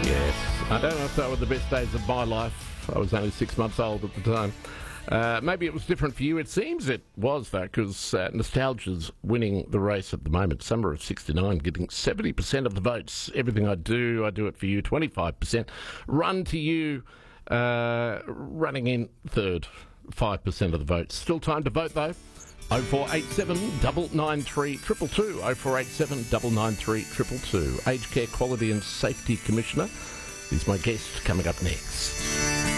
Yes, I don't know if they were the best days of my life. I was only 6 months old at the time. Maybe it was different for you. It seems it was, though, because Nostalgia's winning the race at the moment. Summer of 69, getting 70% of the votes. Everything I do it for you, 25%. Run to You, running in third, 5% of the votes. Still time to vote, though. 0487 993 222. 0487 993 222. Aged Care Quality and Safety Commissioner is my guest coming up next.